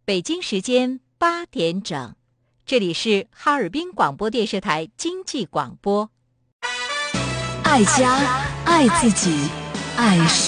北京时间8点整，这里是哈尔滨广播电视台经济广播。 爱家，爱自己，爱生